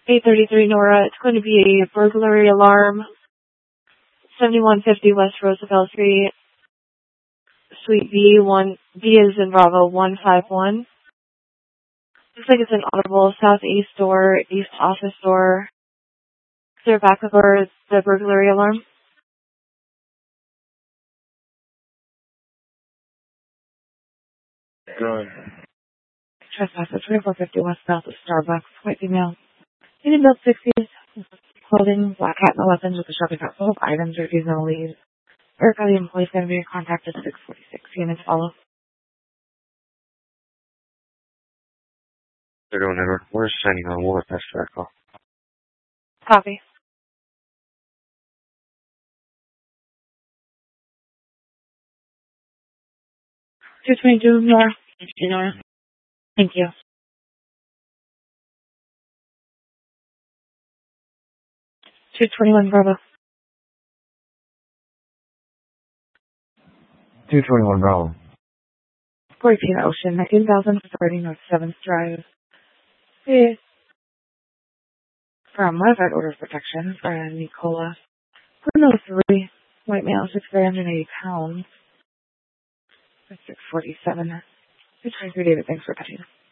833 Nora. It's going to be a burglary alarm. 7150 West Roosevelt Street, Suite B, B is in Bravo 151. Looks like it's an Audible Southeast door, East office door. Is there a backup for the burglary alarm? Good. Trespasser 2450 West South of Starbucks, white female. In build 60s, clothing, black hat, no weapons with a shopping cart full of items, refusing to leave. Erica, the employee, is going to be in contact at 646. Units follow. They're doing it. We're sending on war past that call. Copy. 222 Nora. Thank you. 221 Bravo. 221 Bravo. 14 Ocean, 19,030 North 7th Drive. Hey. From Modified Orders Protection for Nicola. 103, white male, 680 pounds. 647. 623 David, thanks for touching.